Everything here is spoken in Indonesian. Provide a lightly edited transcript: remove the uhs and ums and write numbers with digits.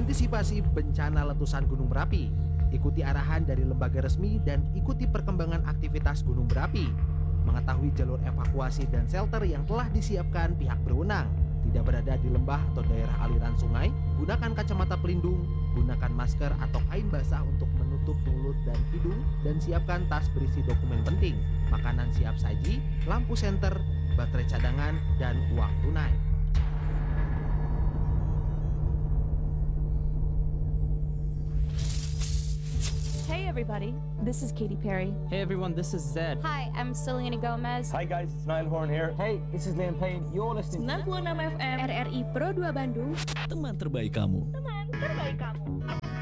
Antisipasi bencana letusan gunung berapi. Ikuti arahan dari lembaga resmi dan ikuti perkembangan aktivitas gunung berapi. Mengetahui jalur evakuasi dan shelter yang telah disiapkan pihak berwenang. Tidak berada di lembah atau daerah aliran sungai, gunakan kacamata pelindung, gunakan masker atau kain basah untuk menutup mulut dan hidung, dan siapkan tas berisi dokumen penting, makanan siap saji, lampu senter, baterai cadangan, dan uang tunai. Hey everybody, this is Katy Perry. Hey everyone, this is Zed. Hi, I'm Selena Gomez. Hi guys, it's Niall Horn here. Hey, this is Liam Payne. You're listening 96 FM RRI Pro 2 Bandung. Teman terbaik kamu. Teman terbaik kamu.